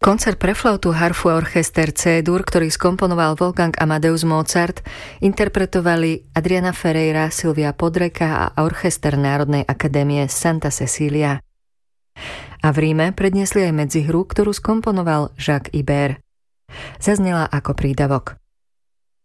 Koncert pre flautu, harfu a orchester C-dur, ktorý skomponoval Wolfgang Amadeus Mozart, interpretovali Adriana Ferreira, Silvia Podreka a orchester Národnej akadémie Santa Cecilia. A v Ríme predniesli aj medzihru, ktorú skomponoval Jacques Ibert. Zaznela ako prídavok.